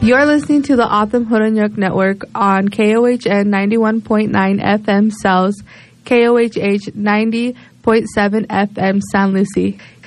You're listening to the Otham Huranyuk Network on KOHN 91.9 FM Cells, KOHH 90.7 FM San Lucie.